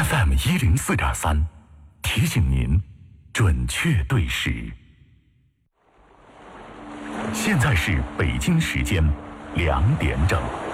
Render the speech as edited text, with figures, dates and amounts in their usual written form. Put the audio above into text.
FM104.3，提醒您准确对时。现在是北京时间2点整。